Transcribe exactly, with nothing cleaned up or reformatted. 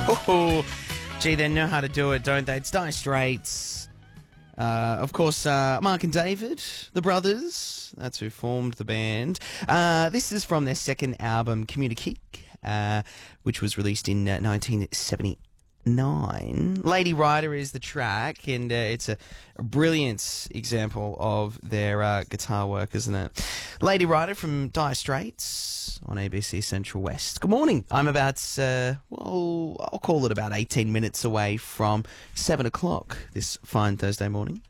Oh, gee, they know how to do it, don't they? It's Dire Straits. Uh, of course, uh, Mark and David, the brothers. That's who formed the band. Uh, this is from their second album, Communique, uh, which was released in uh, nineteen seventy-nine. Lady Rider is the track, and uh, it's a, a brilliant example of their uh, guitar work, isn't it? Lady Rider from Dire Straits on A B C Central West. Good morning. I'm about, uh, well, I'll call it about eighteen minutes away from seven o'clock this fine Thursday morning.